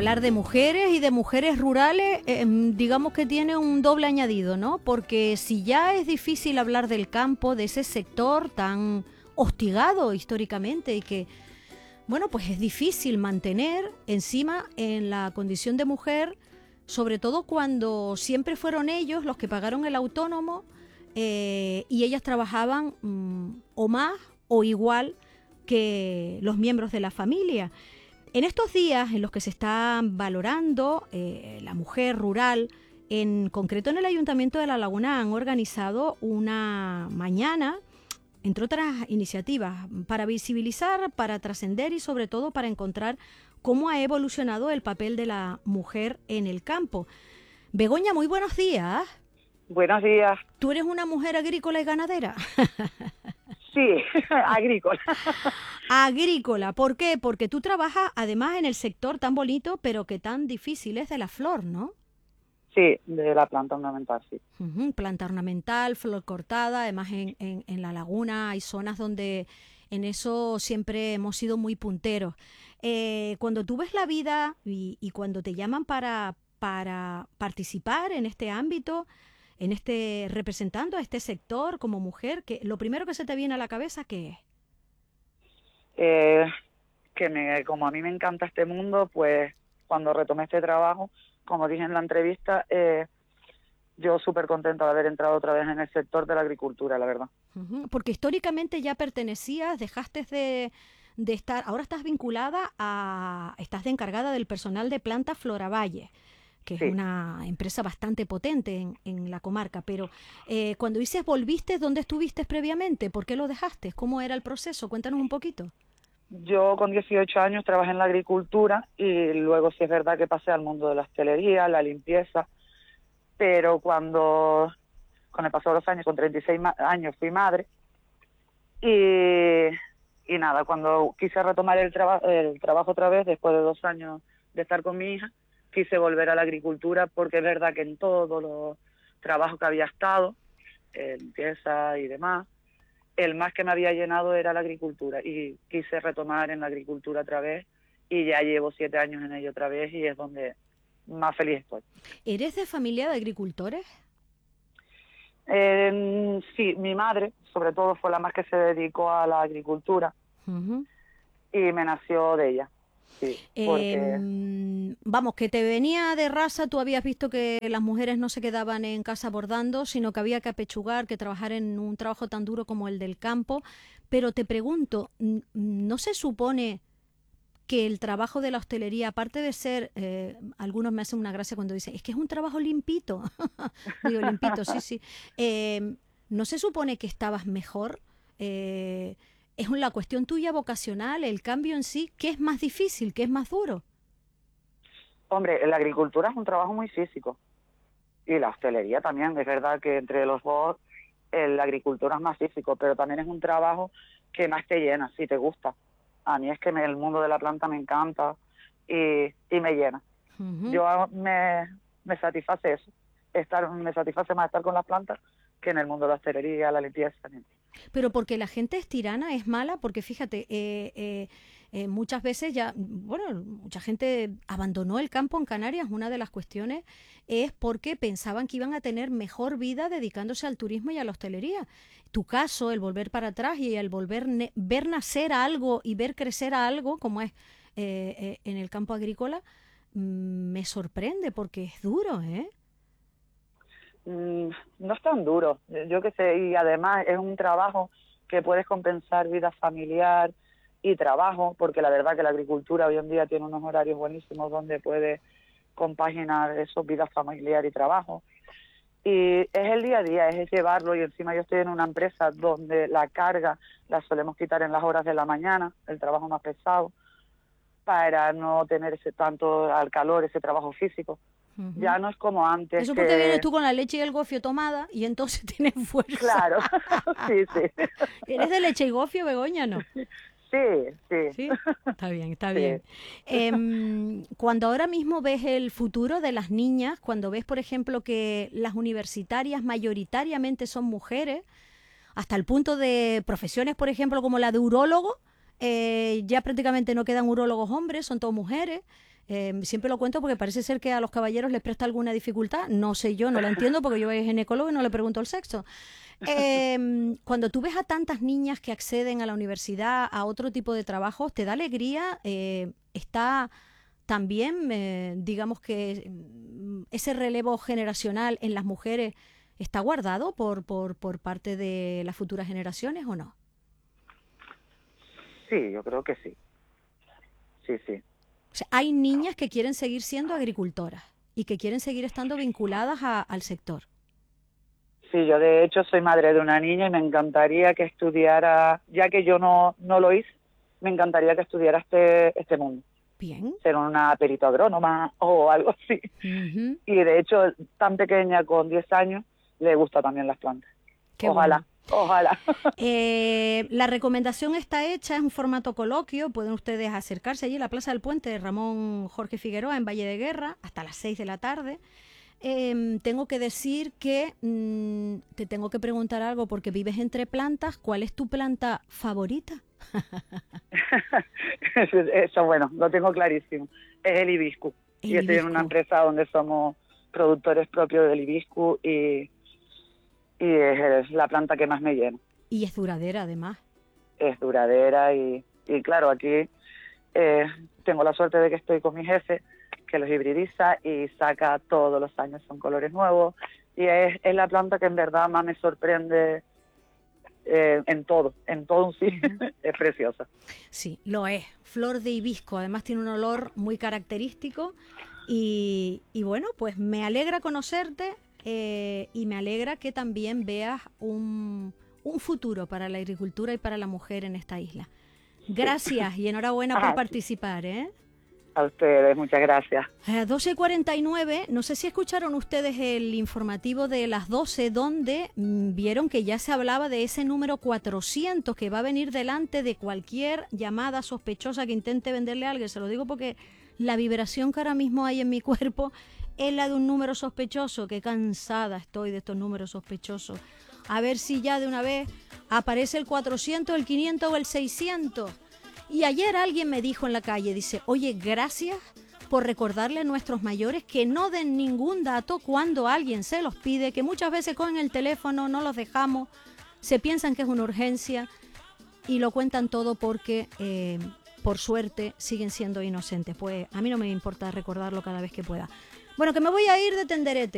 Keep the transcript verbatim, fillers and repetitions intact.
hablar de mujeres y de mujeres rurales, eh, digamos que tiene un doble añadido, ¿no? Porque si ya es difícil hablar del campo, de ese sector tan hostigado históricamente y que, bueno, pues es difícil mantener encima en la condición de mujer, sobre todo cuando siempre fueron ellos los que pagaron el autónomo eh, y ellas trabajaban mmm, o más o igual que los miembros de la familia. En estos días en los que se está valorando eh, la mujer rural, en concreto en el Ayuntamiento de La Laguna han organizado una mañana, entre otras iniciativas, para visibilizar, para trascender y sobre todo para encontrar cómo ha evolucionado el papel de la mujer en el campo. Begoña, muy buenos días. Buenos días. ¿Tú eres una mujer agrícola y ganadera? Sí, agrícola. Agrícola, ¿por qué? Porque tú trabajas además en el sector tan bonito, pero que tan difícil es de la flor, ¿no? Sí, de la planta ornamental, sí. Uh-huh, planta ornamental, flor cortada, además en, en, en La Laguna hay zonas donde en eso siempre hemos sido muy punteros. Eh, cuando tú ves la vida y, y cuando te llaman para, para participar en este ámbito, en este representando a este sector como mujer, que lo primero que se te viene a la cabeza, ¿qué es? Eh, que me, como a mí me encanta este mundo, pues cuando retomé este trabajo, como dije en la entrevista, eh, yo súper contenta de haber entrado otra vez en el sector de la agricultura, la verdad. Uh-huh. Porque históricamente ya pertenecías, dejaste de, de estar, ahora estás vinculada a, estás de encargada del personal de planta Floravalle, que es sí. una empresa bastante potente en, en la comarca, pero eh, cuando dices volviste, ¿dónde estuviste previamente? ¿Por qué lo dejaste? ¿Cómo era el proceso? Cuéntanos un poquito. Yo con dieciocho años trabajé en la agricultura y luego sí es verdad que pasé al mundo de la hostelería, la limpieza, pero cuando, con el paso de los años, con treinta y seis años fui madre y, y nada, cuando quise retomar el, traba, el trabajo otra vez, después de dos años de estar con mi hija, quise volver a la agricultura porque es verdad que en todos los trabajos que había estado, eh, limpieza y demás, el más que me había llenado era la agricultura y quise retomar en la agricultura otra vez y ya llevo siete años en ello otra vez y es donde más feliz estoy. ¿Eres de familia de agricultores? Eh, sí, mi madre sobre todo fue la más que se dedicó a la agricultura uh-huh. y me nació de ella. Sí, porque... eh, vamos, que te venía de raza, tú habías visto que las mujeres no se quedaban en casa bordando, sino que había que apechugar, que trabajar en un trabajo tan duro como el del campo, pero te pregunto, ¿no se supone que el trabajo de la hostelería, aparte de ser, eh, algunos me hacen una gracia cuando dicen, es que es un trabajo limpito, digo limpito, sí, sí, eh, ¿no se supone que estabas mejor? Eh, ¿Es la cuestión tuya vocacional, el cambio en sí? ¿Qué es más difícil? ¿Qué es más duro? Hombre, la agricultura es un trabajo muy físico. Y la hostelería también. Es verdad que entre los dos, eh, la agricultura es más físico, pero también es un trabajo que más te llena, si te gusta. A mí es que me, el mundo de la planta me encanta y, y me llena. Uh-huh. Yo me, me satisface eso. Estar, me satisface más estar con las plantas que en el mundo de la hostelería, la limpieza. Pero porque la gente es tirana, es mala, porque fíjate, eh, eh, eh, muchas veces ya, bueno, mucha gente abandonó el campo en Canarias. Una de las cuestiones es porque pensaban que iban a tener mejor vida dedicándose al turismo y a la hostelería. Tu caso, el volver para atrás y el volver, ne- ver nacer a algo y ver crecer a algo, como es eh, eh, en el campo agrícola, mmm, me sorprende porque es duro, ¿eh? No es tan duro, yo qué sé, y además es un trabajo que puedes compensar vida familiar y trabajo, porque la verdad que la agricultura hoy en día tiene unos horarios buenísimos donde puedes compaginar eso, vida familiar y trabajo. Y es el día a día, es llevarlo, y encima yo estoy en una empresa donde la carga la solemos quitar en las horas de la mañana, el trabajo más pesado, para no tener ese tanto al calor, ese trabajo físico. Uh-huh. Ya no es como antes. Eso que... porque vienes tú con la leche y el gofio tomada y entonces tienes fuerza. Claro, sí, sí. ¿Eres de leche y gofio, Begoña, no? Sí, sí. ¿Sí? Está bien, está sí. bien. Eh, cuando ahora mismo ves el futuro de las niñas, cuando ves, por ejemplo, que las universitarias mayoritariamente son mujeres, hasta el punto de profesiones, por ejemplo, como la de urólogo, eh, ya prácticamente no quedan urólogos hombres, son todas mujeres. Eh, siempre lo cuento porque parece ser que a los caballeros les presta alguna dificultad. No sé yo, no la entiendo porque yo soy ginecólogo y no le pregunto el sexo. Eh, cuando tú ves a tantas niñas que acceden a la universidad, a otro tipo de trabajos, ¿te da alegría? Eh, ¿Está también, eh, digamos que mm, ese relevo generacional en las mujeres está guardado por, por, por parte de las futuras generaciones o no? Sí, yo creo que sí. Sí, sí. O sea, hay niñas que quieren seguir siendo agricultoras y que quieren seguir estando vinculadas a, al sector. Sí, yo de hecho soy madre de una niña y me encantaría que estudiara, ya que yo no, no lo hice, me encantaría que estudiara este, este mundo. Bien. Ser una perito agrónoma o algo así. Uh-huh. Y de hecho, tan pequeña, con diez años, le gusta también las plantas. Qué ojalá, bueno. ojalá. Eh, la recomendación está hecha, es un formato coloquio, pueden ustedes acercarse allí a la Plaza del Puente de Ramón Jorge Figueroa en Valle de Guerra hasta las seis de la tarde. Eh, tengo que decir que mmm, te tengo que preguntar algo porque vives entre plantas. ¿Cuál es tu planta favorita? Eso, bueno, lo tengo clarísimo. Es el hibiscus. El y estoy hibiscus. en una empresa donde somos productores propios del hibiscus y, y es la planta que más me llena. Y es duradera, además. Es duradera y, y claro, aquí eh, tengo la suerte de que estoy con mi jefe, que los hibridiza y saca todos los años, son colores nuevos, y es, es la planta que en verdad más me sorprende eh, en todo, en todo un sí, uh-huh. Es preciosa. Sí, lo es, flor de hibisco, además tiene un olor muy característico y, y bueno, pues me alegra conocerte eh, y me alegra que también veas un, un futuro para la agricultura y para la mujer en esta isla. Gracias sí. Y enhorabuena ah, por participar, ¿eh? A ustedes, muchas gracias. A doce cuarenta y nueve, no sé si escucharon ustedes el informativo de las doce, donde mmm, vieron que ya se hablaba de ese número cuatrocientos que va a venir delante de cualquier llamada sospechosa que intente venderle a alguien. Se lo digo porque la vibración que ahora mismo hay en mi cuerpo es la de un número sospechoso. Qué cansada estoy de estos números sospechosos. A ver si ya de una vez aparece el cuatrocientos, el quinientos o el seiscientos. Y ayer alguien me dijo en la calle, dice, oye, gracias por recordarle a nuestros mayores que no den ningún dato cuando alguien se los pide, que muchas veces cogen el teléfono, no los dejamos, se piensan que es una urgencia y lo cuentan todo porque, eh, por suerte, siguen siendo inocentes. Pues a mí no me importa recordarlo cada vez que pueda. Bueno, que me voy a ir de tenderete.